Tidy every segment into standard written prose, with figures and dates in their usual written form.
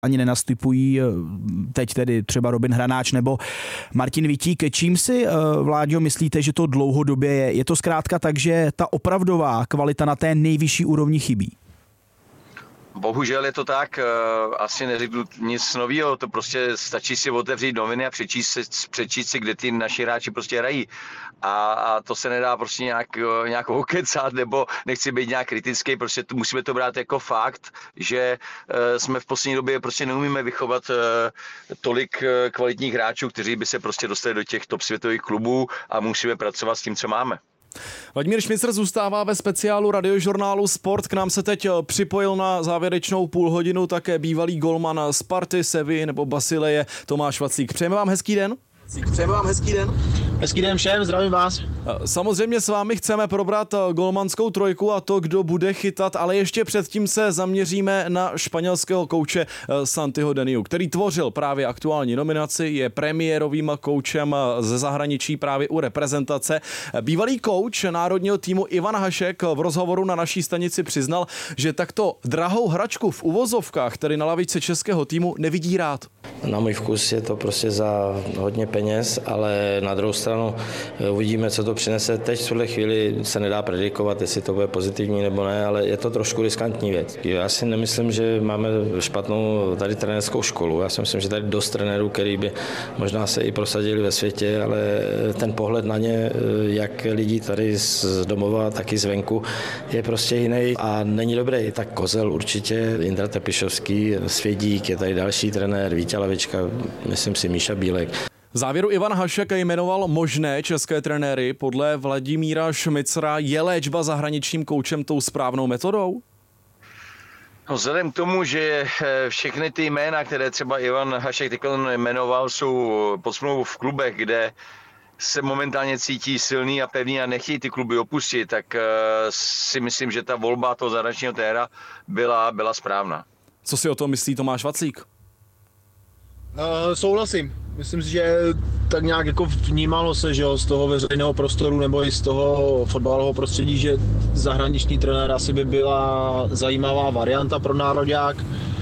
ani nenastupují, teď tedy třeba Robin Hranáč nebo Martin Vitík. Čím si, Vláďo, myslíte, že to dlouhodobě je? Je to zkrátka tak, že ta opravdová kvalita na té nejvyšší úrovni chybí? Bohužel je to tak, asi neřeknu nic nového, to prostě stačí si otevřít noviny a přečíst si, kde ty naši hráči prostě hrají. A to se nedá prostě nějak okecat, nebo nechci být nějak kritický, prostě musíme to brát jako fakt, že jsme v poslední době prostě neumíme vychovat tolik kvalitních hráčů, kteří by se prostě dostali do těch top světových klubů a musíme pracovat s tím, co máme. Vladimír Šmicr zůstává ve speciálu radiožurnálu Sport. K nám se teď připojil na závěrečnou půlhodinu také bývalý golman Sparty, Sevilly nebo Basileje Tomáš Vaclík. Přejeme vám hezký den. Hezký den všem, zdravím vás. Samozřejmě s vámi chceme probrat golmanskou trojku a to, kdo bude chytat, ale ještě předtím se zaměříme na španělského kouče Santiho Deniu, který tvořil právě aktuální nominaci, je premiérovým koučem ze zahraničí právě u reprezentace. Bývalý kouč národního týmu Ivan Hašek v rozhovoru na naší stanici přiznal, že takto drahou hračku v uvozovkách, tedy na lavičce českého týmu, nevidí rád. Na můj vkus je to prostě za hodně peněz, ale na druhou stranu uvidíme, co to přinese. Teď v tuhle chvíli se nedá predikovat, jestli to bude pozitivní nebo ne, ale je to trošku riskantní věc. Já si nemyslím, že máme špatnou tady trenérskou školu. Já si myslím, že tady dost trenérů, který by možná se i prosadili ve světě, ale ten pohled na ně, jak lidí tady z domova, tak i zvenku, je prostě jiný a není dobrý. Tak Kozel určitě, Jindra Tepišovský, Svědík, je tady další trenér, Vítě Lavička, myslím si Míša Bílek. V závěru Ivan Hašek jmenoval možné české trenéry. Podle Vladimíra Šmicra je léčba zahraničním koučem tou správnou metodou? No, vzhledem k tomu, že všechny ty jména, které třeba Ivan Hašek teď jmenoval, jsou pod smlouvou v klubech, kde se momentálně cítí silný a pevný a nechtějí ty kluby opustit, tak si myslím, že ta volba toho zahraničního trenéra byla správná. Co si o tom myslí Tomáš Vaclík? Souhlasím. Myslím si, že tak nějak jako vnímalo se, že jo, z toho veřejného prostoru nebo i z toho fotbalového prostředí, že zahraniční trenér asi by byla zajímavá varianta pro nároďák.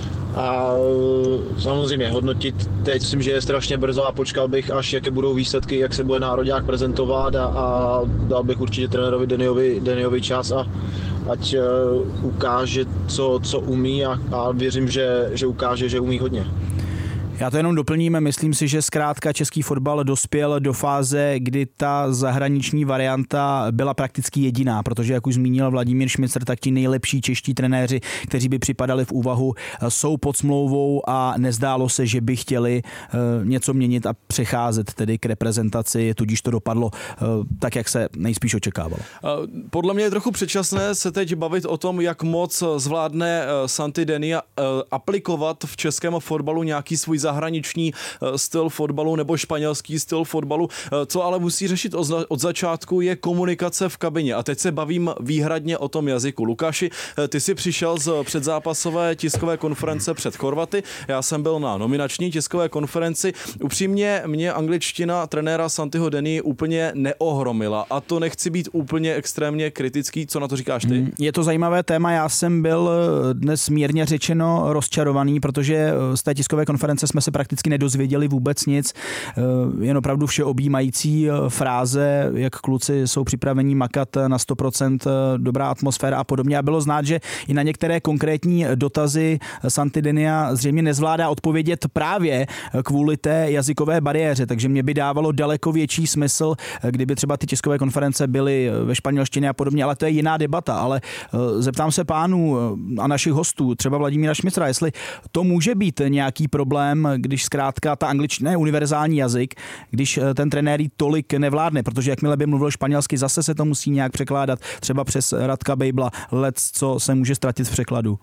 A samozřejmě hodnotit teď myslím, že je strašně brzo a počkal bych, až jaké budou výsledky, jak se bude nároďák prezentovat a dal bych určitě trenérovi Deniovi čas a ať ukáže, co umí a věřím, že ukáže, že umí hodně. Já to jenom doplním, myslím si, že zkrátka český fotbal dospěl do fáze, kdy ta zahraniční varianta byla prakticky jediná, protože jak už zmínil Vladimír Šmicr, tak ti nejlepší čeští trenéři, kteří by připadali v úvahu, jsou pod smlouvou a nezdálo se, že by chtěli něco měnit a přecházet tedy k reprezentaci, tudíž to dopadlo tak, jak se nejspíš očekávalo. Podle mě je trochu předčasné se teď bavit o tom, jak moc zvládne Santi Denia aplikovat v českém fotbalu nějaký svůj zahraniční styl fotbalu nebo španělský styl fotbalu. Co ale musí řešit od začátku je komunikace v kabině. A teď se bavím výhradně o tom jazyku. Lukáši, ty jsi přišel z předzápasové tiskové konference před Chorvaty. Já jsem byl na nominační tiskové konferenci. Upřímně mě angličtina trenéra Santiho Deni úplně neohromila. A to nechci být úplně extrémně kritický. Co na to říkáš ty? Je to zajímavé téma. Já jsem byl dnes mírně řečeno rozčarovaný, protože z té tiskové konference jsme se prakticky nedozvěděli vůbec nic. Jen opravdu všeobjímající fráze, jak kluci jsou připraveni makat na 100%, dobrá atmosféra a podobně. A bylo znát, že i na některé konkrétní dotazy Santi Denia zřejmě nezvládá odpovědět právě kvůli té jazykové bariéře. Takže mě by dávalo daleko větší smysl, kdyby třeba ty tiskové konference byly ve španělštině a podobně, ale to je jiná debata. Ale zeptám se pánů a našich hostů, třeba Vladimíra Šmicra, jestli to může být nějaký problém, když zkrátka ta angličtina je univerzální jazyk, když ten trenér tolik nevládne, protože jakmile by mluvil španělsky, zase se to musí nějak překládat, třeba přes Radka Bejbla, co se může ztratit v překladu.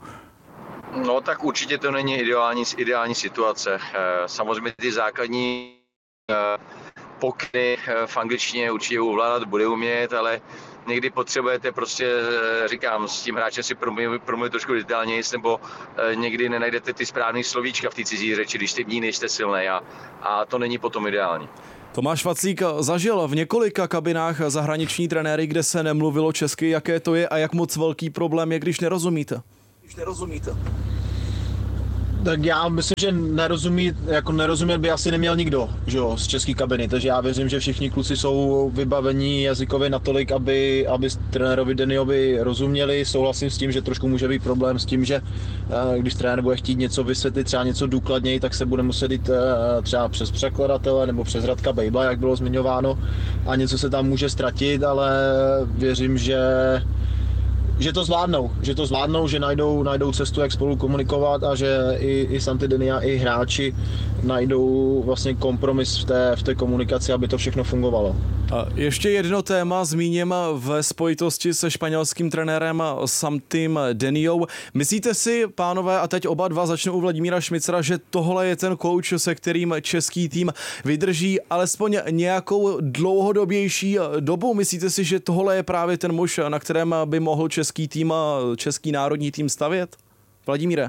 No tak určitě to není ideální situace. Samozřejmě ty základní pokyny v angličtině určitě ovládat bude umět, ale někdy potřebujete prostě, říkám, s tím hráčem si promluvit trošku detailněji, nebo někdy nenajdete ty správné slovíčka v té cizí řeči, když ty v ní nejste silnej a to není potom ideální. Tomáš Vaclík zažil v několika kabinách zahraniční trenéry, kde se nemluvilo česky, jaké to je a jak moc velký problém je, když nerozumíte. Tak já myslím, že nerozumět by asi neměl nikdo, že jo, z české kabiny, takže já věřím, že všichni kluci jsou vybavení jazykově natolik, aby trenérovi Deniovi rozuměli. Souhlasím s tím, že trošku může být problém s tím, že když trenér bude chtít něco vysvětlit, třeba něco důkladněji, tak se bude muset jít třeba přes překladatele nebo přes Radka Bejbla, jak bylo zmiňováno, a něco se tam může ztratit, ale věřím, že to zvládnou, že najdou cestu, jak spolu komunikovat a že i Santi Denia, i hráči najdou vlastně kompromis v té komunikaci, aby to všechno fungovalo. A ještě jedno téma zmíním ve spojitosti se španělským trenérem Santim Deniou. Myslíte si, pánové, a teď oba dva začnu u Vladimíra Šmicera, že tohle je ten kouč, se kterým český tým vydrží alespoň nějakou dlouhodobější dobu? Myslíte si, že tohle je právě ten muž, na kterém by mohl český národní tým stavět? Vladimíre?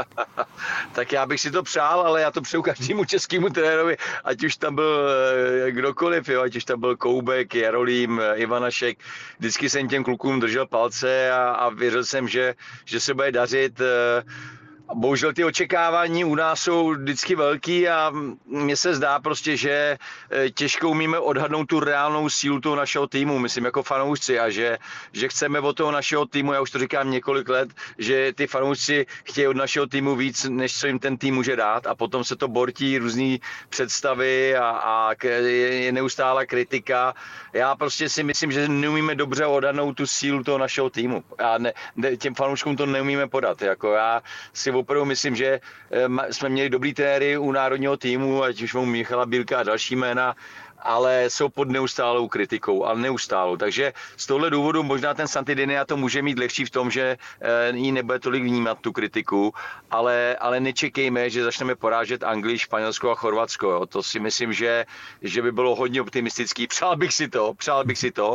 Tak já bych si to přál, ale já to přeju každému českému trenérovi, ať už tam byl kdokoliv, jo, ať už tam byl Koubek, Jarolím, Ivanašek. Vždycky jsem těm klukům držel palce a věřil jsem, že se bude dařit. Bohužel ty očekávání u nás jsou vždycky velký a mně se zdá prostě, že těžko umíme odhadnout tu reálnou sílu toho našeho týmu, myslím jako fanoušci, a že chceme od toho našeho týmu, já už to říkám několik let, že ty fanoušci chtějí od našeho týmu víc, než co jim ten tým může dát, a potom se to bortí různý představy a je neustálá kritika. Já prostě si myslím, že neumíme dobře odhadnout tu sílu toho našeho týmu a těm fanouškům to neumíme podat. Jako já si opravdu myslím, že jsme měli dobrý trenéry u národního týmu, ať už Michala Bílka a další jména, ale jsou pod neustálou kritikou, ale neustálou. Takže z tohle důvodu možná ten Santi Denia to může mít lehčí v tom, že jí nebude tolik vnímat tu kritiku, ale nečekejme, že začneme porážet Anglii, Španělsko a Chorvatsko. Jo. To si myslím, že by bylo hodně optimistický. Přál bych si to,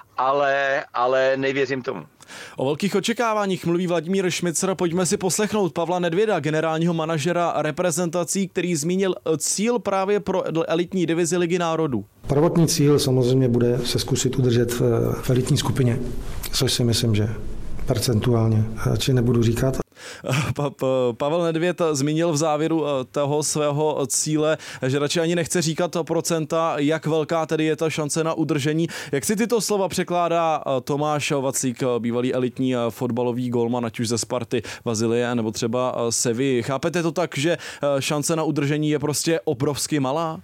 ale nevěřím tomu. O velkých očekáváních mluví Vladimír Šmicer. Pojďme si poslechnout Pavla Nedvěda, generálního manažera reprezentací, který zmínil cíl právě pro elitní divizi Ligy národů. Prvotní cíl samozřejmě bude se zkusit udržet v elitní skupině, což si myslím, že percentuálně, či nebudu říkat. Pavel Nedvěd zmínil v závěru toho svého cíle, že radši ani nechce říkat procenta, jak velká tedy je ta šance na udržení. Jak si tyto slova překládá Tomáš Vaclík, bývalý elitní fotbalový golman, ať už ze Sparty, Bazilie nebo třeba Sevilly? Chápete to tak, že šance na udržení je prostě obrovsky malá?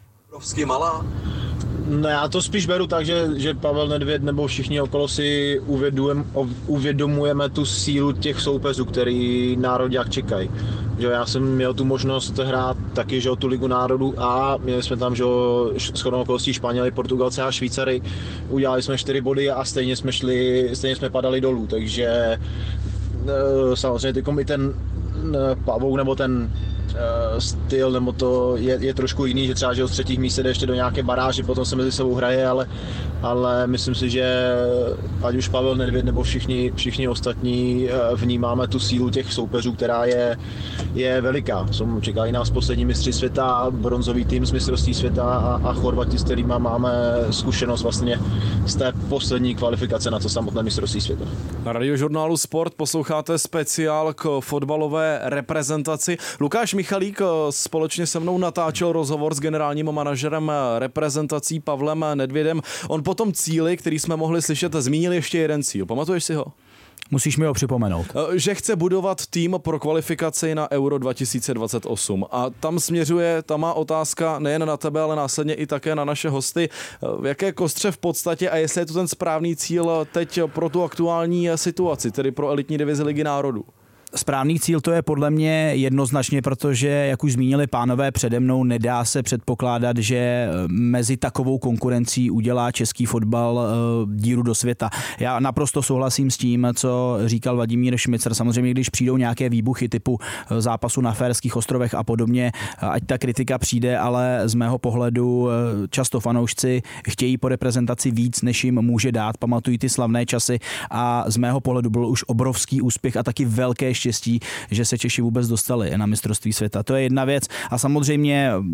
No, já to spíš beru tak, že Pavel Nedvěd nebo všichni okolo si uvědomujeme tu sílu těch soupeřů, který nároďák čekají. Já jsem měl tu možnost hrát taky, že tu Ligu národů a měli jsme tam, že shodou okolností Španěli, Portugalci a Švýcary. Udělali jsme 4 body a stejně jsme padali dolů, takže samozřejmě i ten pavouk nebo ten styl, nebo to je trošku jiný, že třeba že z 3. míst jde ještě do nějaké baráže, potom se mezi sebou hraje, ale myslím si, že ať už Pavel Nedvěd nebo všichni ostatní vnímáme tu sílu těch soupeřů, která je veliká. Čekají nás poslední mistři světa, bronzový tým z mistrovství světa a Chorvati, s kterýma máme zkušenost vlastně z té poslední kvalifikace na to samotné mistrovství světa. Na Radiožurnálu Sport posloucháte speciál k fotbalové reprezentaci. Lukáš Michalík společně se mnou natáčel rozhovor s generálním manažerem reprezentací Pavlem Nedvědem. On po tom cíli, který jsme mohli slyšet, zmínil ještě jeden cíl. Pamatuješ si ho? Musíš mi ho připomenout. Že chce budovat tým pro kvalifikaci na Euro 2028. A tam směřuje ta má otázka nejen na tebe, ale následně i také na naše hosty. V jaké kostře v podstatě a jestli je to ten správný cíl teď pro tu aktuální situaci, tedy pro elitní divizi Ligy národů? Správný cíl to je podle mě jednoznačně, protože, jak už zmínili pánové přede mnou, nedá se předpokládat, že mezi takovou konkurencí udělá český fotbal díru do světa. Já naprosto souhlasím s tím, co říkal Vladimír Šmicer. Samozřejmě, když přijdou nějaké výbuchy typu zápasu na Faerských ostrovech a podobně, ať ta kritika přijde, ale z mého pohledu často fanoušci chtějí po reprezentaci víc, než jim může dát. Pamatují ty slavné časy a z mého pohledu byl už obrovský úspěch a taky velké štěstí, že se Češi vůbec dostali na mistrovství světa. To je jedna věc a samozřejmě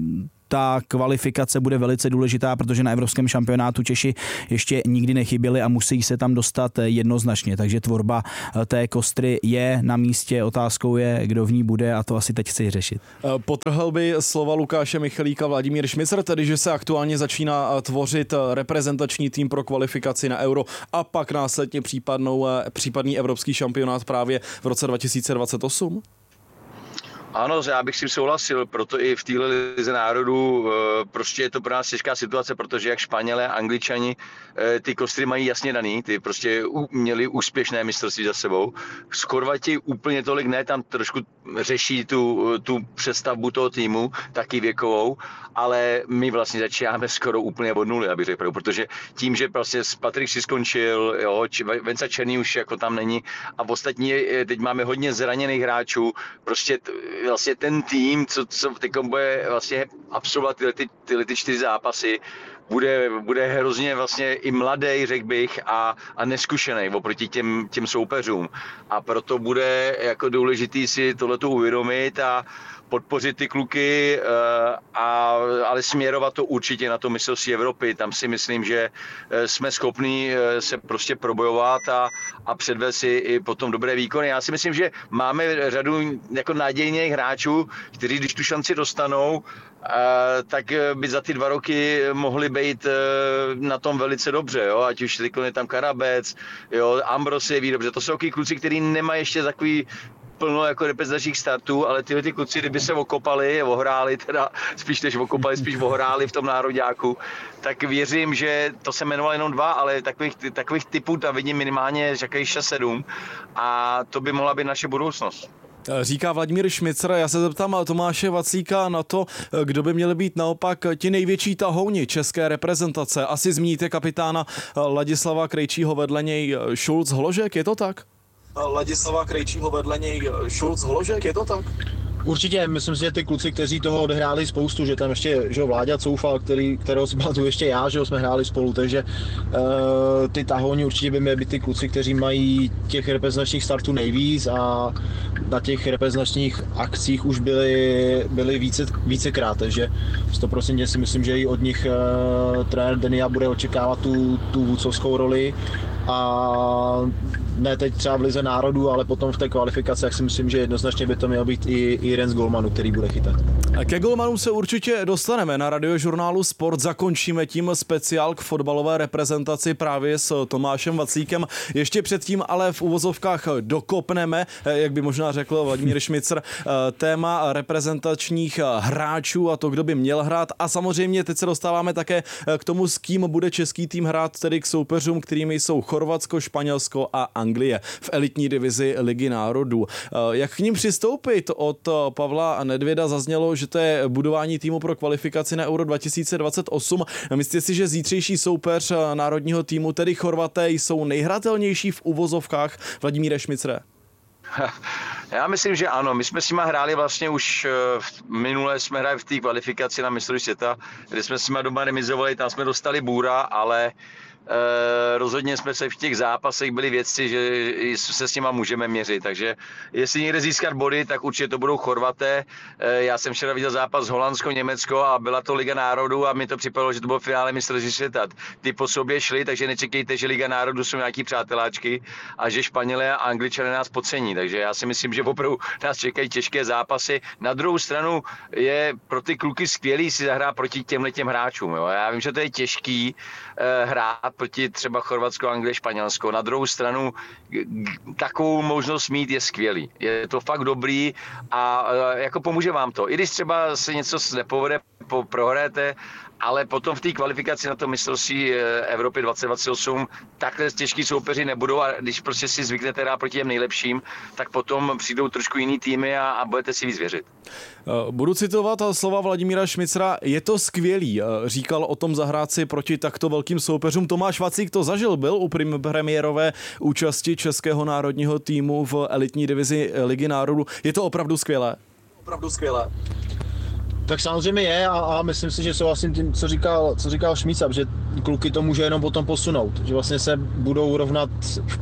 ta kvalifikace bude velice důležitá, protože na evropském šampionátu Češi ještě nikdy nechyběli a musí se tam dostat jednoznačně, takže tvorba té kostry je na místě, otázkou je, kdo v ní bude a to asi teď chci řešit. Podtrhl by slova Lukáše Michalíka Vladimír Šmicr, tedy že se aktuálně začíná tvořit reprezentační tým pro kvalifikaci na Euro a pak následně případný evropský šampionát právě v roce 2028? Ano, já bych s tím souhlasil, proto i v téhle lize národů prostě je to pro nás těžká situace, protože jak Španělé a Angličani ty kostry mají jasně daný, ty prostě měli úspěšné mistrovství za sebou. Z Chorvati úplně tolik ne, tam trošku řeší tu přestavbu toho týmu, taky věkovou, ale my vlastně začínáme skoro úplně od nuly, abych řekl, protože tím, že prostě Patrik si skončil, jo, Venca Černý už jako tam není a ostatní teď máme hodně zraněných hráčů, prostě vlastně ten tým, co teď bude vlastně absolvovat tyhle 4 zápasy, bude hrozně vlastně i mladý, řekl bych, a neskušený oproti těm soupeřům. A proto bude jako důležitý si tohleto uvědomit a podpořit ty kluky, ale směrovat to určitě na to mistrovství Evropy. Tam si myslím, že jsme schopní se prostě probojovat a předvést si i potom dobré výkony. Já si myslím, že máme řadu jako nadějných hráčů, kteří když tu šanci dostanou, tak by za ty 2 roky mohli být na tom velice dobře, jo? Ať už je tam Karabec, jo? Ambros je ví dobře. To jsou takový kluci, kteří nemají ještě takový plno jako reprezentačních startů, ale tyhle ty kluci, kdyby se okopali, ohráli teda, spíš než okopali, spíš ohráli v tom nároďáku, tak věřím, že to se jmenovalo jenom 2, ale takových typů tam vidím minimálně 6-7 a to by mohla být naše budoucnost. Říká Vladimír Šmicr. Já se zeptám Tomáše Vaclíka na to, kdo by měli být naopak ti největší tahouni české reprezentace. Asi zmíníte kapitána Ladislava Krejčího, vedle něj Šulc Hložek, je to tak? Ladislava Krejčího, vedle něj Šulc Hložek, je to tak? Určitě, myslím si, že ty kluci, kteří toho odehráli spoustu, že tam ještě že Vláďa Coufal, kterého si pamatuju ještě já, že jsme hráli spolu, takže ty tahouni určitě by měli být ty kluci, kteří mají těch reprezentačních startů nejvíc a na těch reprezentačních akcích už byli vícekrát, takže 100% si myslím, že i od nich trenér Denia bude očekávat tu vůdcovskou roli a ne teď třeba v lize národů, ale potom v té kvalifikaci, jak si myslím, že jednoznačně by to měl být i jeden z golmanů, který bude chytat. Ke golmanům se určitě dostaneme. Na Radiožurnálu Sport zakončíme tím speciál k fotbalové reprezentaci právě s Tomášem Vaclíkem. Ještě předtím ale v uvozovkách dokopneme, jak by možná řekl Vladimír Šmicr, téma reprezentačních hráčů a to, kdo by měl hrát. A samozřejmě teď se dostáváme také k tomu, s kým bude český tým hrát, tedy k soupeřům, kterými jsou Chorvatsko, Španělsko a Anglie v elitní divizi Ligy národů. Jak k ním přistoupit? Od Pavla Nedvěda zaznělo, že to je budování týmu pro kvalifikaci na Euro 2028. Myslíte si, že zítřejší soupeř národního týmu, tedy Chorvaté, jsou nejhratelnější v uvozovkách? Vladimíre Šmicre? Já myslím, že ano. My jsme s nima hráli vlastně už minule jsme hráli v té kvalifikaci na mistrovství světa, kde jsme s nima doma remizovali, tam jsme dostali bůra, ale rozhodně jsme se v těch zápasech byli vědci, že se s nima můžeme měřit, takže jestli někde získat body, tak určitě to budou Chorvaté. Já jsem včera viděl zápas Holandsko-Německo a byla to Liga národů a mi to připadalo, že to bylo finále mistrovství světa. Ty po sobě šli, takže nečekejte, že Liga národů jsou nějaký přáteláčky a že Španělé a Angličané nás podcení, takže já si myslím, že opravdu nás čekají těžké zápasy. Na druhou stranu je pro ty kluky skvělý si zahrát proti těmhletěm hráčům. Jo. Já vím, že to je těžký hrát proti třeba Chorvatsko, Anglie, Španělsko. Na druhou stranu takovou možnost mít je skvělý. Je to fakt dobrý a jako pomůže vám to. I když třeba se něco nepovede, prohrajete, ale potom v té kvalifikaci na to mistrovství Evropy 2028 takhle těžký soupeři nebudou a když prostě si zvyknete hrát proti těm nejlepším, tak potom přijdou trošku jiný týmy a budete si víc věřit. Budu citovat slova Vladimíra Šmicra. Je to skvělý, říkal o tom zahrát si proti takto velkým soupeřům. Tomáš Vaclík to zažil, byl u premiérové účasti českého národního týmu v elitní divizi Ligy národů. Je to opravdu skvělé? Opravdu skvělé. Tak samozřejmě je a myslím si, že souhlasím tím, co říkal Šmíca, že kluky to může jenom potom posunout, že vlastně se budou rovnat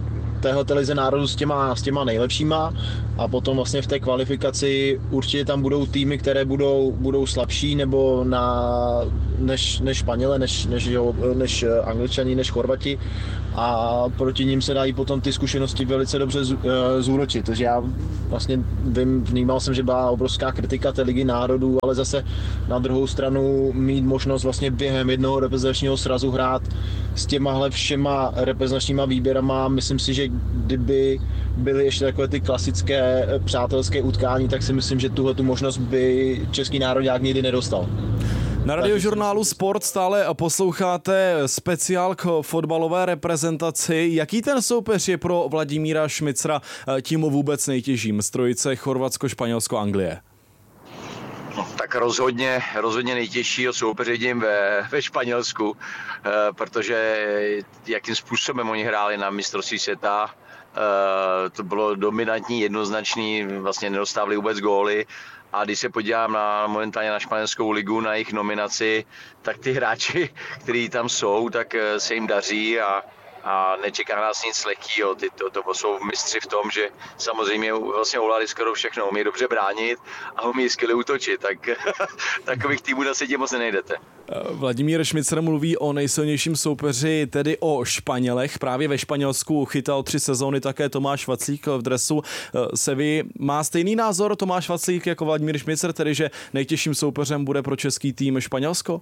téhleté lize národů s těma nejlepšíma a potom vlastně v té kvalifikaci určitě tam budou týmy, které budou slabší nebo než Španěle, než Angličani, než Chorvati a proti ním se dají potom ty zkušenosti velice dobře zúročit. Takže já vlastně vnímal jsem, že byla obrovská kritika té ligy národů, ale zase na druhou stranu mít možnost vlastně během jednoho reprezentačního srazu hrát s těmahle všema reprezentačníma výběrama. Myslím si, že kdyby byly ještě takové ty klasické přátelské utkání, tak si myslím, že tuhle tu možnost by český národák nikdy nedostal. Na Radiožurnálu Sport stále posloucháte speciál k fotbalové reprezentaci. Jaký ten soupeř je pro Vladimíra Šmicra tím vůbec nejtěžším z trojice Chorvatsko, Španělsko, Anglie? Tak rozhodně nejtěžšího soupeřením ve Španělsku, protože jakým způsobem oni hráli na mistrovství světa, to bylo dominantní, jednoznačný, vlastně nedostávali vůbec góly. A když se podívám momentálně na španělskou ligu, na jejich nominaci, tak ty hráči, kteří tam jsou, tak se jim daří a nečeká nás nic lehkýho. To jsou mistři v tom, že samozřejmě vlastně ovládli skoro všechno. Umí dobře bránit a umí skvěle útočit, tak takových týmů na světě moc nenajdete. Vladimír Šmicr mluví o nejsilnějším soupeři, tedy o Španělech. Právě ve Španělsku chytal 3 sezóny také Tomáš Vaclík v dresu Sevy. Má stejný názor Tomáš Vaclík jako Vladimír Šmicr, tedy že nejtěžším soupeřem bude pro český tým Španělsko?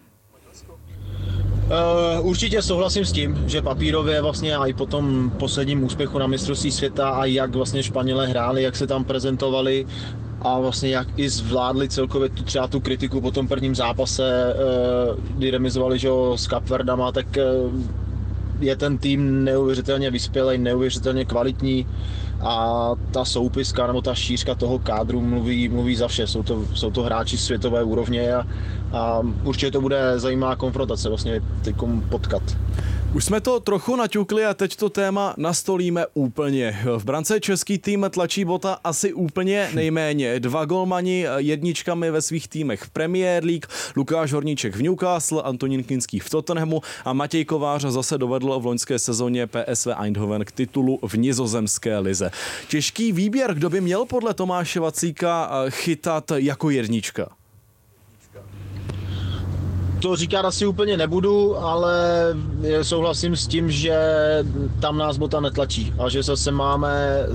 Určitě souhlasím s tím, že papírově vlastně i po tom posledním úspěchu na mistrovství světa a jak vlastně Španělé hráli, jak se tam prezentovali a vlastně jak i zvládli celkově třeba tu kritiku po tom prvním zápase, kdy remizovali s Kapverdama, tak je ten tým neuvěřitelně vyspělý, neuvěřitelně kvalitní a ta soupiska nebo ta šířka toho kádru mluví za vše. Jsou to hráči světové úrovně a určitě to bude zajímavá konfrontace vlastně teďkom potkat. Už jsme to trochu naťukli a teď to téma nastolíme úplně. V brance český tým tlačí bota asi úplně nejméně. 2 golmani jedničkami ve svých týmech v Premier League. Lukáš Horníček v Newcastle, Antonín Kinský v Tottenhamu a Matěj Kovář zase dovedl v loňské sezóně PSV Eindhoven k titulu v nizozemské lize. Těžký výběr, kdo by měl podle Tomáše Vaclíka chytat jako jednička? To říkat asi úplně nebudu, ale souhlasím s tím, že tam nás bota netlačí a že zase máme,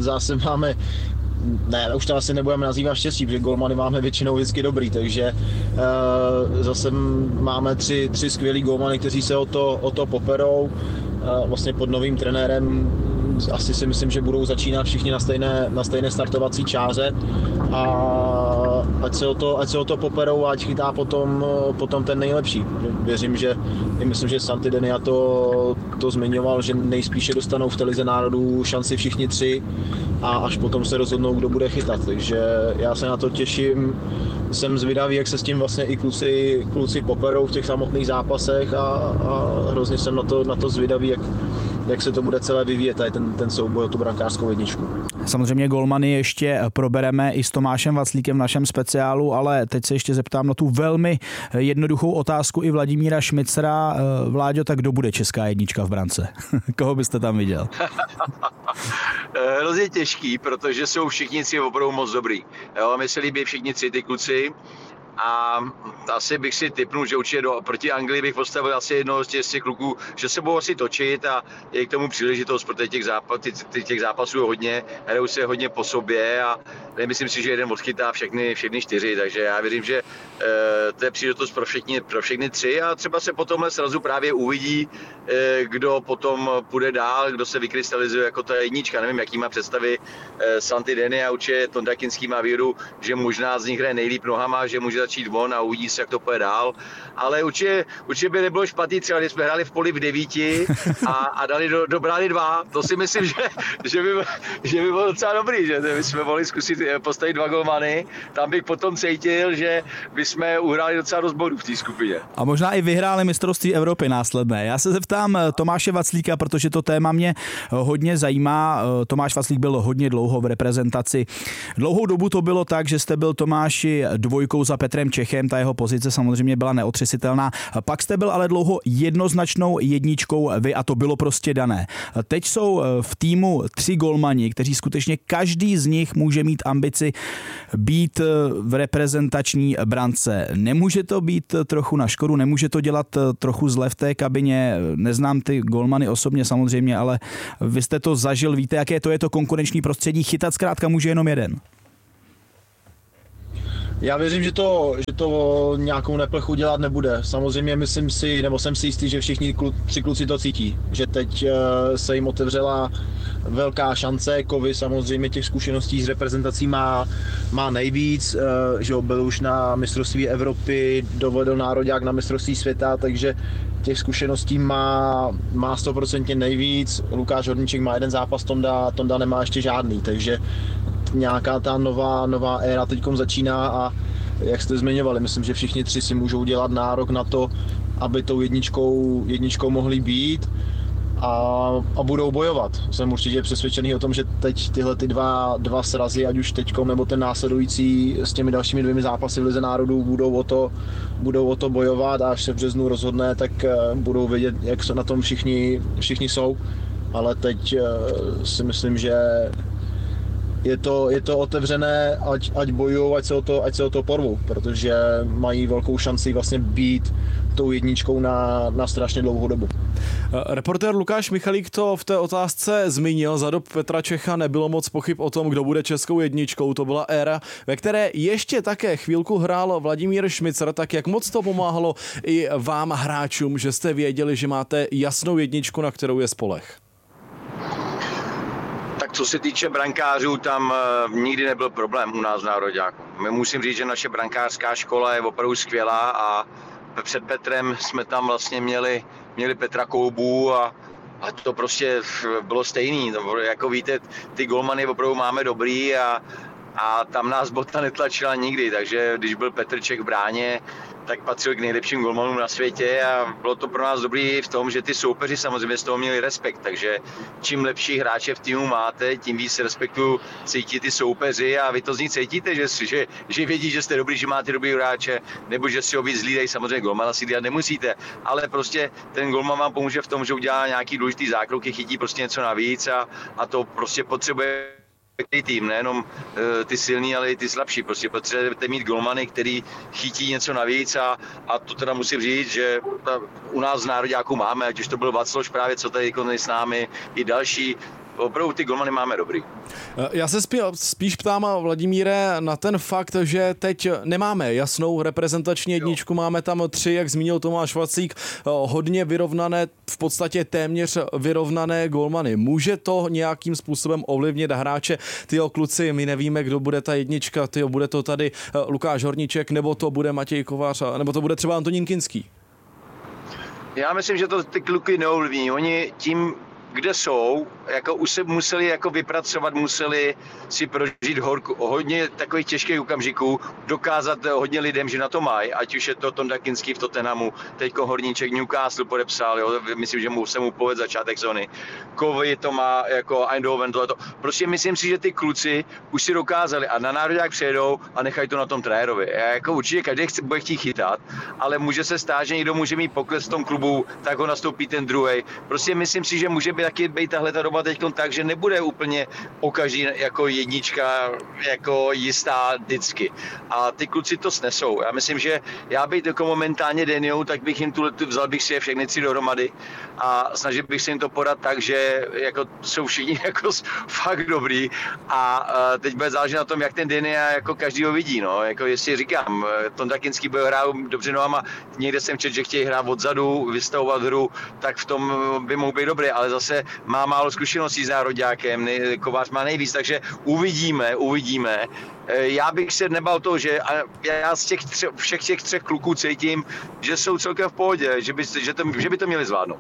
ne, už to asi nebudeme nazývat štěstí, protože golmany máme většinou vždycky dobrý, takže zase máme tři skvělý golmany, kteří se o to poperou. Vlastně pod novým trenérem asi si myslím, že budou začínat všichni na stejné startovací čáře a ať se o to poperou a ať chytá potom ten nejlepší. Věřím, myslím, že Santi Denia to zmiňoval, že nejspíše dostanou v té lize národů šanci všichni 3 a až potom se rozhodnou, kdo bude chytat. Takže já se na to těším. Jsem zvědavý, jak se s tím vlastně i kluci poperou v těch samotných zápasech a hrozně jsem na to zvědavý, jak se to bude celé vyvíjet, tady ten souboj o tu brankářskou jedničku. Samozřejmě golmany ještě probereme i s Tomášem Vaclíkem v našem speciálu, ale teď se ještě zeptám na tu velmi jednoduchou otázku i Vladimíra Šmicra. Vláďo, tak kdo bude česká jednička v brance? Koho byste tam viděl? Hrozně těžký, protože jsou všichni 3 opravdu moc dobrý. Jo, mi se líbí všichni 3 ty kluci. A asi bych si tipnul, že určitě proti Anglii bych postavil asi jednoho z těch kluků, že se budou asi točit a je k tomu příležitost, protože těch zápasů je hodně, hrajou se hodně po sobě a nemyslím si, že jeden odchytá všechny 4, takže já věřím, že to je příležitost pro všechny 3 a třeba se po tomhle srazu právě uvidí, kdo potom půjde dál, kdo se vykrystalizuje jako ta jednička. Nevím, jaký má představy Santi Denia, určitě Tonda Kinský má víru, že možná z nich hraje nejlíp nohama, že může začít von a uvidí se, jak to půjde dál. Ale určitě by nebylo špatný, třeba když jsme hráli v poli v 9 a dali do brány 2. To si myslím, že by bylo docela dobrý, že bychom mohli zkusit postavit 2 golmany. Tam bych potom cítil, že bychom uhráli docela dost bodů v té skupině. A možná i vyhráli mistrovství Evropy následné. Já se zeptám Tomáše Vaclíka, protože to téma mě hodně zajímá. Tomáš Vaclík byl hodně dlouho v reprezentaci. Dlouhou dobu to bylo tak, že jste byl Tomáši 2 za Petrem Čechem, ta jeho pozice samozřejmě byla neotřesitelná. Pak jste byl ale dlouho jednoznačnou jedničkou vy a to bylo prostě dané. Teď jsou v týmu 3 golmani, kteří skutečně každý z nich může mít ambici být v reprezentační brance. Nemůže to být trochu na škodu, nemůže to dělat trochu zle v té kabině. Neznám ty golmany osobně samozřejmě, ale vy jste to zažil, víte, jaké to je to konkurenční prostředí. Chytat zkrátka může jenom jeden. Já věřím, že to nějakou neplechu dělat nebude. Samozřejmě myslím si, nebo jsem si jistý, že všichni 3 kluci to cítí. Že teď se jim otevřela velká šance. Kovy samozřejmě těch zkušeností s reprezentací má nejvíc. Že byl už na mistrovství Evropy, dovedl nároďák na mistrovství světa, takže těch zkušeností má 100% nejvíc. Lukáš Horníček má 1 zápas, Tonda nemá ještě žádný, takže nějaká ta nová éra teďkom začíná a jak jste zmiňovali, myslím, že všichni 3 si můžou dělat nárok na to, aby tou jedničkou mohli být a budou bojovat. Jsem určitě přesvědčený o tom, že teď tyhle ty dva srazy, ať už teďkom nebo ten následující s těmi dalšími 2 zápasy v Lize národů budou o to bojovat a až se v březnu rozhodne, tak budou vědět, jak na tom všichni jsou. Ale teď si myslím, že je to otevřené, ať bojují, ať se o to porvou, protože mají velkou šanci vlastně být tou jedničkou na strašně dlouhou dobu. Reportér Lukáš Michalík to v té otázce zmínil. Za dob Petra Čecha nebylo moc pochyb o tom, kdo bude českou jedničkou. To byla éra, ve které ještě také chvílku hrál Vladimír Šmicer. Tak jak moc to pomáhalo i vám hráčům, že jste věděli, že máte jasnou jedničku, na kterou je spoleh? Co se týče brankářů, tam nikdy nebyl problém u nás v nároďáku. My musím říct, že naše brankářská škola je opravdu skvělá a před Petrem jsme tam vlastně měli Petra Koubu a to prostě bylo stejný. Jako víte, ty golmany opravdu máme dobrý a tam nás bota netlačila nikdy, takže když byl Petr Čech v bráně, tak patřil k nejlepším golmanům na světě a bylo to pro nás dobrý v tom, že ty soupeři samozřejmě z toho měli respekt, takže čím lepší hráče v týmu máte, tím víc respektu cítí ty soupeři a vy to z nich cítíte, že vědí, že jste dobrý, že máte dobrý hráče, nebo že si ho víc hlídají, samozřejmě golmana si hlídat nemusíte, ale prostě ten golman vám pomůže v tom, že udělá nějaký důležitý zákroky, chytí prostě něco navíc a to prostě potřebuje tým, nejenom ty silný, ale i ty slabší. Prostě potřebujete mít golmany, který chytí něco navíc a to teda musím říct, že u nás v nároďáku máme, ať už to byl Václav právě, co tady s námi, i další. Opravdu ty golmany máme dobrý. Já se spíš ptám, Vladimíre, na ten fakt, že teď nemáme jasnou reprezentační jedničku, máme tam 3, jak zmínil Tomáš Vacík, hodně vyrovnané, v podstatě téměř vyrovnané golmany. Může to nějakým způsobem ovlivnit hráče? Tyjo, kluci, my nevíme, kdo bude ta jednička, tyjo, bude to tady Lukáš Horníček, nebo to bude Matěj Kovář, nebo to bude třeba Antonín Kinský? Já myslím, že to ty kluky neovlivní. Oni tím, kde jsou, jako už se museli jako vypracovat, museli si prožít hodně takových těžkých okamžiků, dokázat hodně lidem, že na to mají, ať už je to Tonda Kinský v Tottenhamu, teďko Horníček Newcastle podepsal, jo, myslím, že se mu povedl začátek zóny. Kovy to má jako Eindhoven, tohleto. Prostě myslím si, že ty kluci už si dokázali a na nároďák přijedou a nechají to na tom trenérovi. Jako určitě každý bude chtít chytat, ale může se stát, že někdo může mít pokles v tom klubu, tak ho nastoupí ten druhej. Prostě myslím si, že může taky být tahle ta doba teď tak, že nebude úplně o každý jako jednička jako jistá vždycky. A ty kluci to snesou. Já myslím, že já být jako momentálně Deniou, tak bych jim vzal bych si je všechny 3 dohromady a snažil bych se jim to podat tak, že jako jsou všichni jako fakt dobrý a teď bude záležet na tom, jak ten Denia jako každý ho vidí. No. Jako jestli říkám, Tonda Kinský bude hrát dobře nohama, někde jsem četl, že chtějí hrát odzadu, vystavovat hru, tak v tom by mohl být dobrý, ale zase má málo zkušeností s nároďákem, Kovář má nejvíc, takže uvidíme. Já bych se nebal toho, že já z všech těch 3 kluků cítím, že jsou celkem v pohodě, že by to měli zvládnout.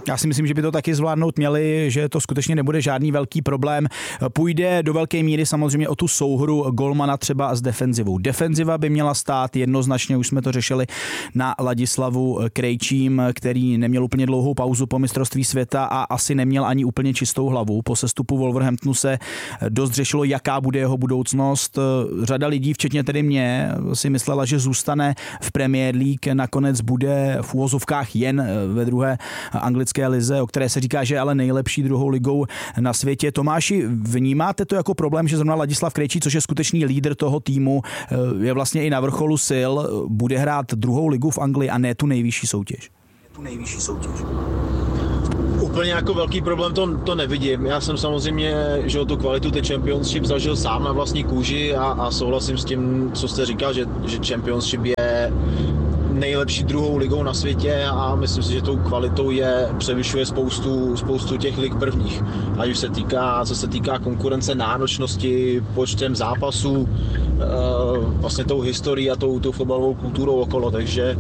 Já si myslím, že by to taky zvládnout měli, že to skutečně nebude žádný velký problém. Půjde do velké míry samozřejmě o tu souhru golmana třeba s defenzivou. Defenziva by měla stát jednoznačně, už jsme to řešili, na Ladislavu Krejčím, který neměl úplně dlouhou pauzu po mistrovství světa a asi neměl ani úplně čistou hlavu. Po sestupu Wolverhamptonu se dost řešilo, jaká bude jeho budoucnost. Řada lidí, včetně tedy mě, si myslela, že zůstane v Premier League, nakonec bude v úvozovkách jen ve druhé anglické lize, o které se říká, že je ale nejlepší druhou ligou na světě. Tomáši, vnímáte to jako problém, že zrovna Ladislav Krejčí, což je skutečný lídr toho týmu, je vlastně i na vrcholu sil, bude hrát druhou ligu v Anglii a ne tu nejvyšší soutěž? Úplně jako velký problém to nevidím. Já jsem samozřejmě, že tu kvalitu té Championship zažil sám na vlastní kůži a souhlasím s tím, co jste říkal, že Championship je nejlepší druhou ligou na světě a myslím si, že tou kvalitou převyšuje spoustu těch lig prvních. Ať už co se týká konkurence, náročnosti, počtem zápasů, vlastně tou historií a tou fotbalovou kulturou okolo, takže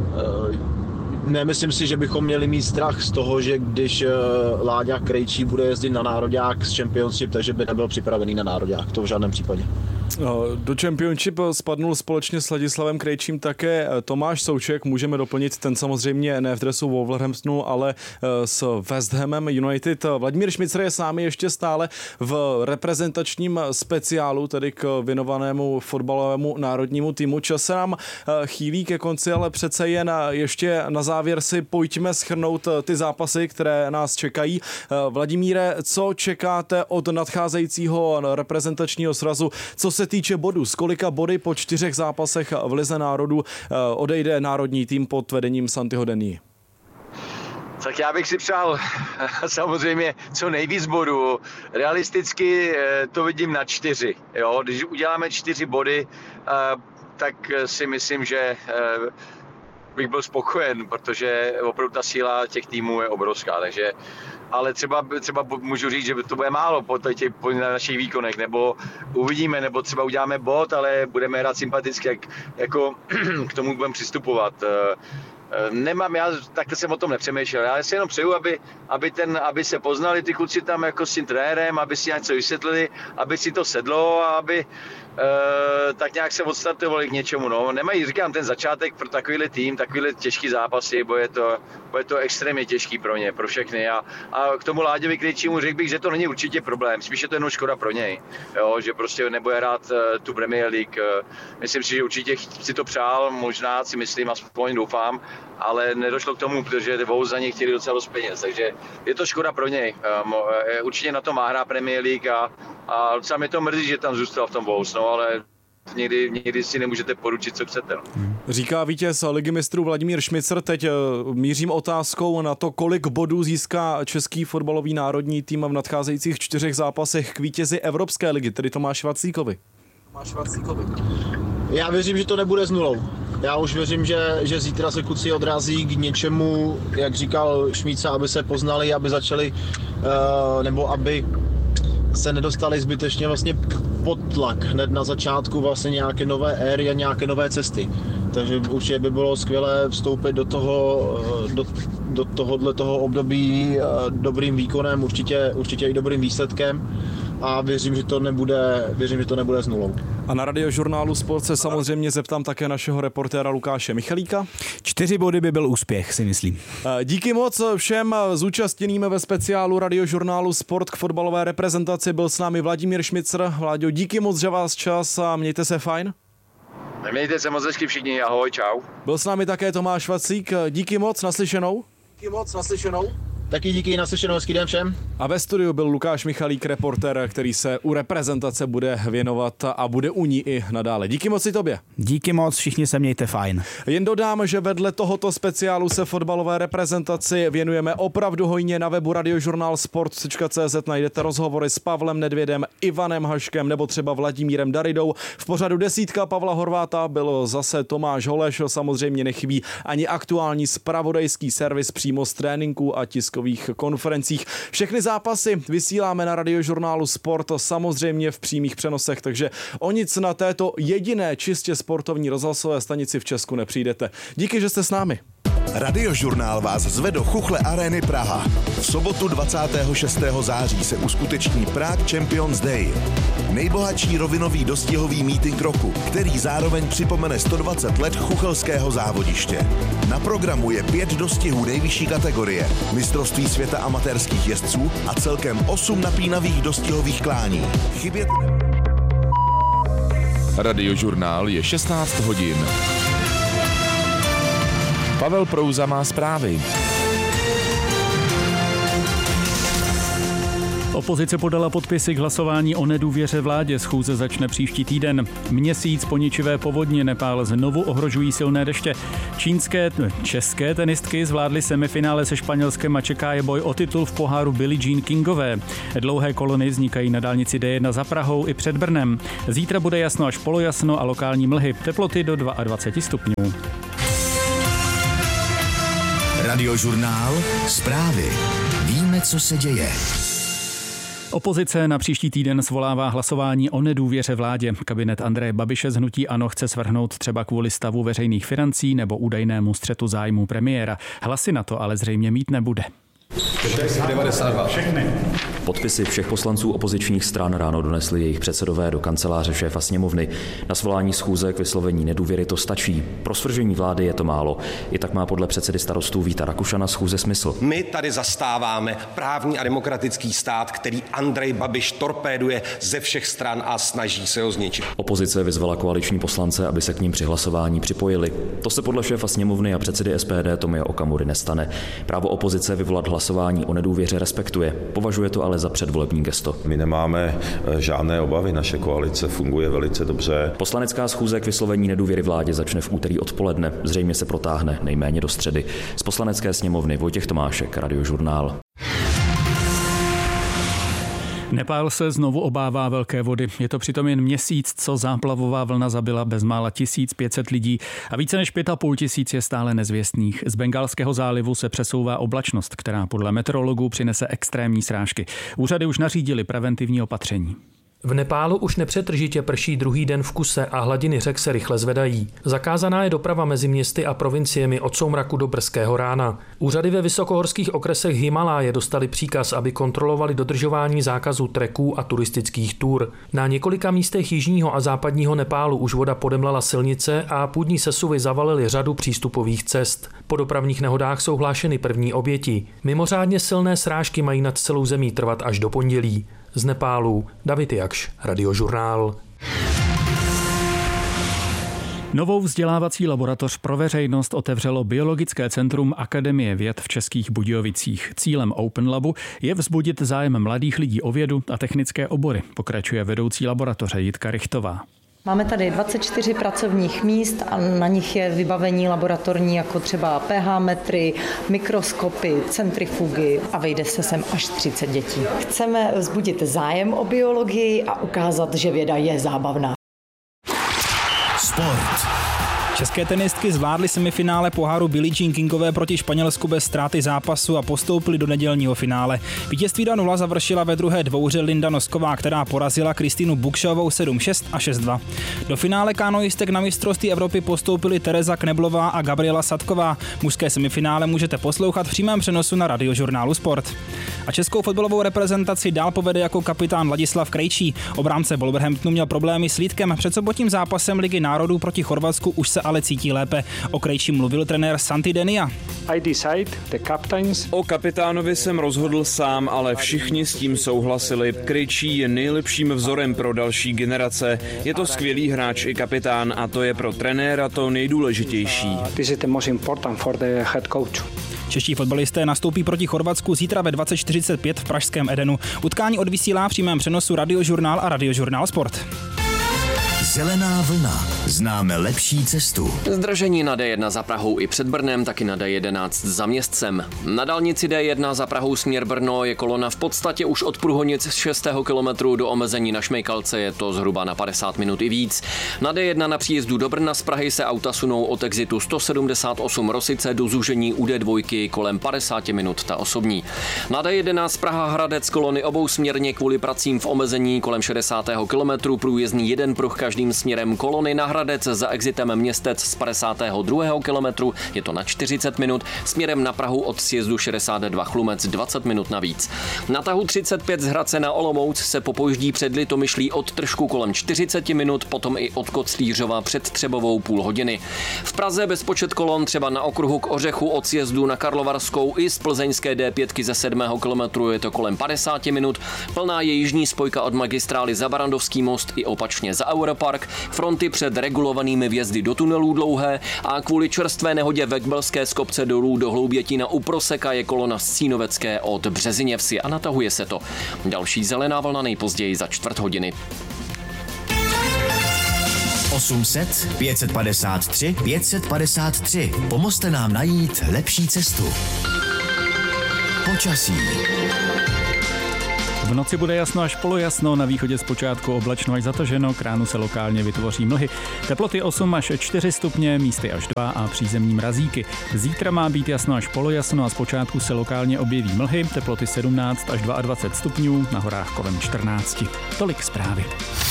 nemyslím si, že bychom měli mít strach z toho, že když Láďa Krejčí bude jezdit na nároďák z Championship, takže by nebyl připravený na nároďák, to v žádném případě. Do Championship spadnul společně s Ladislavem Krejčím také Tomáš Souček, můžeme doplnit, ten samozřejmě ne v dresu Wolverhamptonu, ale s West Hamem United. Vladimír Šmicr je s námi ještě stále v reprezentačním speciálu, tedy k věnovanému fotbalovému národnímu týmu. Čas se nám chýlí ke konci, ale přece jen ještě na závěr si pojďme shrnout ty zápasy, které nás čekají. Vladimíre, co čekáte od nadcházejícího reprezentačního srazu, co se týče bodů, z kolika body po 4 zápasech v Lize národů odejde národní tým pod vedením Santiho Denny? Tak já bych si přál samozřejmě co nejvíc bodů. Realisticky to vidím na 4. Jo? Když uděláme 4 body, tak si myslím, že bych byl spokojen, protože opravdu ta síla těch týmů je obrovská, takže ale třeba můžu říct, že to bude málo po našich výkonech, nebo uvidíme, nebo třeba uděláme bod, ale budeme hrát sympaticky, jako k tomu budeme přistupovat. Já takhle jsem o tom nepřemýšlel, já si jenom přeju, aby se poznali ty kluci tam jako s tím trenérem, aby si něco vysvětlili, aby si to sedlo a aby tak nějak se odstartovali k něčemu. No. Nemají, říkám, ten začátek pro takovýhle tým, takovýhle těžký zápasy, bude to extrémně těžký pro ně, pro všechny. A k tomu Láďovi Krejčímu řekl bych, že to není určitě problém, spíš je to jenom škoda pro něj, jo, že prostě nebude hrát tu Premier League. Myslím si, že určitě si to přál, možná si myslím, aspoň doufám, ale nedošlo k tomu, protože Wolves za něj chtěli docela dost peněz, takže je to škoda pro něj. Určitě na to má hrát Premier League a docela mě to mrzí, že tam zůstal v tom Wolves, no, ale někdy si nemůžete poručit, co chcete. No. Říká vítěz Ligy mistrů Vladimír Šmicr. Teď mířím otázkou na to, kolik bodů získá český fotbalový národní tým v nadcházejících 4 zápasech k vítězi Evropské ligy, tedy Tomáši Vaclíkovi. Já věřím, že to nebude s 0. Já už věřím, že zítra se kluci odrazí k něčemu, jak říkal Šmíca, aby se poznali, aby začali, nebo aby se nedostali zbytečně vlastně pod tlak hned na začátku vlastně nějaké nové éry a nějaké nové cesty. Takže určitě by bylo skvělé vstoupit do tohoto období dobrým výkonem, určitě i dobrým výsledkem. A věřím, že to nebude s 0. A na Radiožurnálu Sport se samozřejmě zeptám také našeho reportéra Lukáše Michalíka. 4 body by byl úspěch, si myslím. Díky moc všem zúčastněným ve speciálu Radiožurnálu Sport k fotbalové reprezentaci. Byl s námi Vladimír Šmicr. Vláďo, díky moc, že vás čas a mějte se fajn. Mějte se moc hezky všichni, ahoj, čau. Byl s námi také Tomáš Vaclík. Díky moc, naslyšenou. Taky díky, naslyšenou, hezký den všem. A ve studiu byl Lukáš Michalík, reportér, který se u reprezentace bude věnovat a bude u ní i nadále. Díky moc i tobě. Díky moc, všichni se mějte fajn. Jen dodám, že vedle tohoto speciálu se fotbalové reprezentaci věnujeme opravdu hojně. Na webu radiožurnálsport.cz najdete rozhovory s Pavlem Nedvědem, Ivanem Haškem nebo třeba Vladimírem Daridou. V pořadu Desítka Pavla Horváta byl zase Tomáš Holeš. Samozřejmě nechybí ani aktuální zpravodajský servis přímo z tréninku a tiskových konferencích. Všechny zápasy vysíláme na Radiožurnálu Sport, samozřejmě v přímých přenosech, takže o nic na této jediné čistě sportovní rozhlasové stanici v Česku nepřijdete. Díky, že jste s námi. Radiožurnál vás zve do Chuchle Arény Praha. V sobotu 26. září se uskuteční Prague Champions Day. Nejbohatší rovinový dostihový meeting roku, který zároveň připomene 120 let chuchelského závodiště. Na programu je 5 dostihů nejvyšší kategorie, mistrovství světa amatérských jezdců a celkem 8 napínavých dostihových klání. Chybět... Radiožurnál je 16 hodin. Pavel Prouza má zprávy. Opozice podala podpisy k hlasování o nedůvěře vládě. Schůze začne příští týden. Měsíc po ničivé povodně Nepál znovu ohrožují silné deště. České tenistky zvládly semifinále se Španělskem a čeká je boj o titul v poháru Billie Jean Kingové. Dlouhé kolony vznikají na dálnici D1 za Prahou i před Brnem. Zítra bude jasno až polojasno a lokální mlhy. Teploty do 22 stupňů. Radiožurnál, zprávy. Víme, co se děje. Opozice na příští týden svolává hlasování o nedůvěře vládě. Kabinet Andreje Babiše z hnutí ANO chce svrhnout třeba kvůli stavu veřejných financí nebo údajnému střetu zájmů premiéra. Hlasy na to ale zřejmě mít nebude. 92. Všechny. Podpisy všech poslanců opozičních stran ráno donesli jejich předsedové do kanceláře šéfa sněmovny. Na svolání schůze k vyslovení nedůvěry to stačí. Pro svržení vlády je to málo. I tak má podle předsedy Starostů Víta Rakušana schůze smysl. My tady zastáváme právní a demokratický stát, který Andrej Babiš torpéduje ze všech stran a snaží se ho zničit. Opozice vyzvala koaliční poslance, aby se k ním při hlasování připojili. To se podle šéfa sněmovny a předsedy SPD Tomia Okamury nestane. Právo opozice vyvolat hlasování o nedůvěře respektuje. Považuje to ale za předvolební gesto. My nemáme žádné obavy, naše koalice funguje velice dobře. Poslanecká schůze k vyslovení nedůvěry vládě začne v úterý odpoledne, zřejmě se protáhne nejméně do středy. Z Poslanecké sněmovny Vojtěch Tomášek, Radiožurnál. Nepál se znovu obává velké vody. Je to přitom jen měsíc, co záplavová vlna zabila bezmála 1500 lidí a více než 5500 je stále nezvěstných. Z Bengálského zálivu se přesouvá oblačnost, která podle meteorologů přinese extrémní srážky. Úřady už nařídily preventivní opatření. V Nepálu už nepřetržitě prší druhý den v kuse a hladiny řek se rychle zvedají. Zakázaná je doprava mezi městy a provinciemi od soumraku do brzkého rána. Úřady ve vysokohorských okresech Himaláje dostali příkaz, aby kontrolovali dodržování zákazu treků a turistických tur. Na několika místech jižního a západního Nepálu už voda podemlala silnice a půdní sesuvy zavalily řadu přístupových cest. Po dopravních nehodách jsou hlášeny první oběti. Mimořádně silné srážky mají nad celou zemí trvat až do pondělí. Z Nepálu David Jakš, Radiožurnál. Novou vzdělávací laboratoř pro veřejnost otevřelo Biologické centrum Akademie věd v Českých Budějovicích. Cílem Open Labu je vzbudit zájem mladých lidí o vědu a technické obory, pokračuje vedoucí laboratoře Jitka Richtová. Máme tady 24 pracovních míst a na nich je vybavení laboratorní jako třeba pH metry, mikroskopy, centrifugy a vejde se sem až 30 dětí. Chceme vzbudit zájem o biologii a ukázat, že věda je zábavná. Sport. České tenistky zvládly semifinále poháru Billie Jean Kingové proti Španělsku bez ztráty zápasu a postoupily do nedělního finále. Vítězství 2-0 završila ve druhé dvouhře Linda Nosková, která porazila Kristýnu Bukšovou 7-6 a 6-2. Do finále kanoistek na mistrovství Evropy postoupily Tereza Kneblová a Gabriela Sadková. Mužské semifinále můžete poslouchat v přímém přenosu na Radiožurnálu Sport. A českou fotbalovou reprezentaci dál povede jako kapitán Ladislav Krejčí. Obránce Wolverhamptonu měl problémy s lítkem. Před sobotním zápasem Ligy národů proti Chorvatsku už se ale cítí lépe. O Krejčím mluvil trenér Santi Denia. O kapitánovi jsem rozhodl sám, ale všichni s tím souhlasili. Krejčí je nejlepším vzorem pro další generace. Je to skvělý hráč i kapitán a to je pro trenéra to nejdůležitější. Čeští fotbalisté nastoupí proti Chorvatsku zítra ve 20:45 v pražském Edenu. Utkání odvysílá v přímém přenosu Radiožurnál a Radiožurnál Sport. Zelená vlna. Známe lepší cestu. Zdržení na D1 za Prahou i před Brnem, taky na D11 za Městcem. Na dálnici D1 za Prahou směr Brno je kolona v podstatě už od Průhonic z 6. kilometru do omezení na Šmejkalce, je to zhruba na 50 minut i víc. Na D1 na příjezdu do Brna z Prahy se auta sunou od exitu 178 Rosice do zúžení u D2 kolem 50 minut ta osobní. Na D11 Praha Hradec kolony obousměrně kvůli pracím v omezení kolem 60. kilometru, průjezdný jeden pruh každý Zlatým směrem Kolony na Hradec za exitem Městec z 52. kilometru, je to na 40 minut, směrem na Prahu od sjezdu 62 Chlumec 20 minut navíc. Na tahu 35 z Hradce na Olomouc se popoždí před Litomyšlí od Tržku kolem 40 minut, potom i od Koclířova před Třebovou půl hodiny. V Praze bezpočet kolon třeba na okruhu k Ořechu od sjezdu na Karlovarskou i z plzeňské D5 ze 7. kilometru je to kolem 50 minut. Plná je jižní spojka od magistrály za Barandovský most i opačně za Europark, fronty před regulovanými vjezdy do tunelů dlouhé a kvůli čerstvé nehodě ve Kbelské z kopce dolů do Hloubětína u Proseka je kolona z Cínovecké od Březiněvsi a natahuje se to. Další zelená vlna nejpozději za čtvrt hodiny. 800 553 553. Pomozte nám najít lepší cestu. Počasí. V noci bude jasno až polojasno, na východě zpočátku oblačno až zataženo, k ránu se lokálně vytvoří mlhy. Teploty 8 až 4 stupně, místy až 2 a přízemní mrazíky. Zítra má být jasno až polojasno a zpočátku se lokálně objeví mlhy, teploty 17 až 22 stupňů, na horách kolem 14. Tolik zprávy.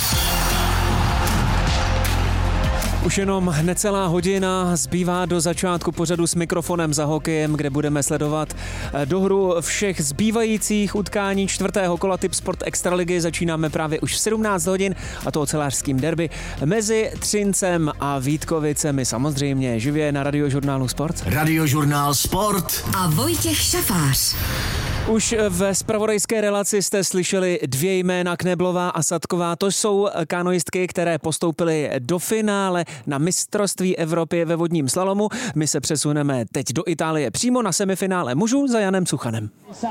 Už jenom necelá hodina zbývá do začátku pořadu S mikrofonem za hokejem, kde budeme sledovat dohru všech zbývajících utkání čtvrtého kola Tipsport Extraligy. Začínáme právě už v 17 hodin a to ocelářským derby mezi Třincem a Vítkovicemi. samozřejmě živě na Radiožurnálu Sport. Radiožurnál Sport a Vojtěch Šafář. Už ve zpravodajské relaci jste slyšeli 2 jména, Kneblová a Sadková. To jsou kanoistky, které postoupily do finále na mistrovství Evropy ve vodním slalomu. My se přesuneme teď do Itálie přímo na semifinále mužů za Janem Cuchanem.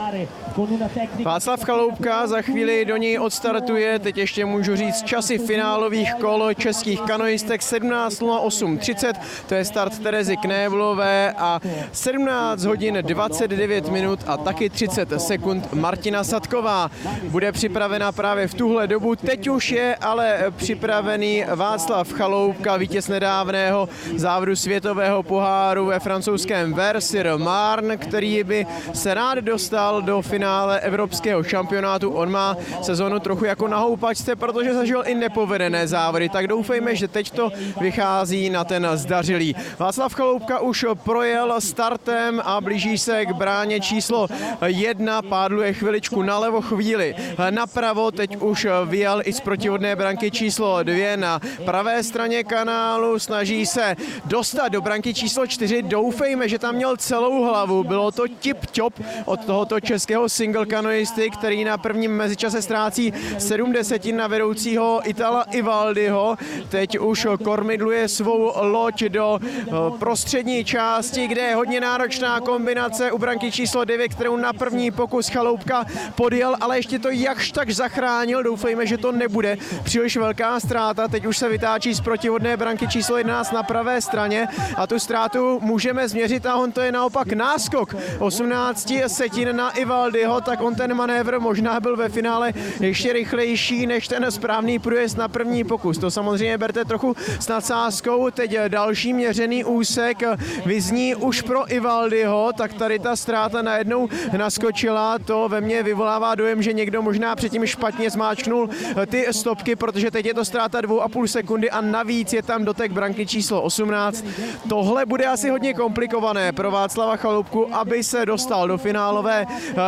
Václav Chaloupka za chvíli do něj odstartuje. Teď ještě můžu říct časy finálových kol českých kanoistek 17:08:30. To je start Terezy Knéblové a 17 hodin 29 minut a taky 30 sekund Martina Sadková. Bude připravena právě v tuhle dobu. Teď už je ale připravený Václav Chaloupka, vítěz nedávného závodu světového poháru ve francouzském Vers-sur-Marne, který by se rád dostal do finále evropského šampionátu. On má sezonu trochu jako na houpačce, protože zažil i nepovedené závody, tak doufejme, že teď to vychází na ten zdařilý. Václav Chaloupka už projel startem a blíží se k bráně číslo 1, pádluje chviličku nalevo, chvíli napravo, teď už vyjel i z protivodné branky číslo 2 na pravé straně kanálu, snaží se dostat do branky číslo 4, doufejme, že tam měl celou hlavu, bylo to tip-top od tohoto českého single kanoisty, který na prvním mezičase ztrácí 7 desetin na vedoucího Itala Ivaldiho, teď už kormidluje svou loď do prostřední části, kde je hodně náročná kombinace u branky číslo 9, kterou na první pokus Chaloupka podjel, ale ještě to jakž tak zachránil. Doufejme, že to nebude příliš velká ztráta. Teď už se vytáčí z protivodné branky číslo 11 na pravé straně a tu ztrátu můžeme změřit a on to je naopak náskok 18 setin na Ivaldiho, tak on ten manévr možná byl ve finále ještě rychlejší než ten správný průjezd na první pokus. To samozřejmě berte trochu s nadsázkou. Teď další měřený úsek vyzní už pro Ivaldiho, tak tady ta ztráta najednou naskočila. To ve mně vyvolává dojem, že někdo možná předtím špatně zmáčknul ty stopky, protože teď je to ztráta 2,5 sekundy a navíc je tam dotek branky číslo 18. Tohle bude asi hodně komplikované pro Václava Chaloupku, aby se dostal do finálové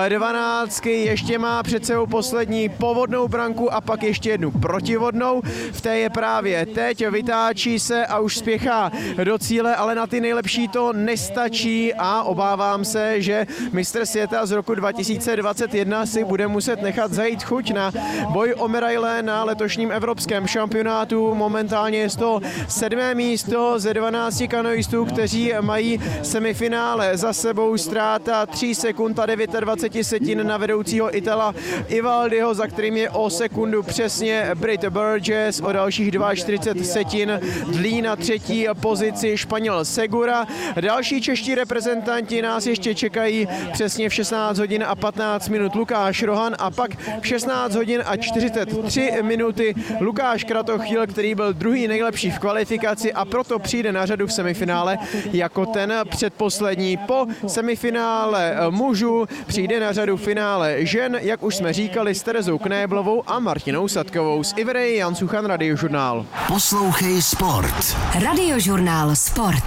12. Ještě má před sebou poslední povodnou branku a pak ještě jednu protivodnou. V té je právě teď, vytáčí se a už spěchá do cíle, ale na ty nejlepší to nestačí a obávám se, že mistr světa z roku 2021 si bude muset nechat zajít chuť na boj o medaile na letošním evropském šampionátu. Momentálně je to 7. místo ze 12 kanoistů, kteří mají semifinále za sebou. Ztráta 3 sekund a 29 setin na vedoucího Itala Ivaldiho, za kterým je o sekundu přesně Brit Burgess, o dalších 42 setin dlí na 3. pozici Španěl Segura. Další čeští reprezentanti nás ještě čekají přesně v 16 hodin a 15 minut Lukáš Rohan a pak v 16 hodin a 43 minuty Lukáš Kratochvíl, který byl druhý nejlepší v kvalifikaci a proto přijde na řadu v semifinále jako ten předposlední. Po semifinále mužů přijde na řadu finále žen, jak už jsme říkali, s Terezou Knéblovou a Martinou Sadkovou. Z Ivery, Jan Suchan, Radiožurnál. Poslouchej sport. Radiožurnál Sport.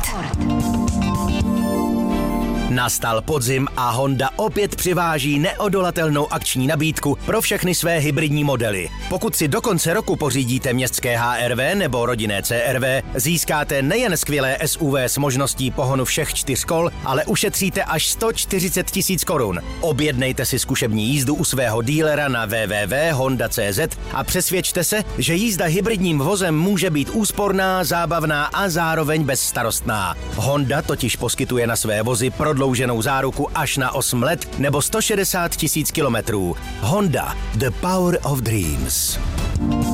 Nastal podzim a Honda opět přiváží neodolatelnou akční nabídku pro všechny své hybridní modely. Pokud si do konce roku pořídíte městské HR-V nebo rodinné CR-V, získáte nejen skvělé SUV s možností pohonu všech 4 kol, ale ušetříte až 140 000 korun. Objednejte si zkušební jízdu u svého dílera na www.honda.cz a přesvědčte se, že jízda hybridním vozem může být úsporná, zábavná a zároveň bezstarostná. Honda totiž poskytuje na své vozy prodlouženou záruku až na 8 let nebo 160 000 kilometrů. Honda, the power of dreams.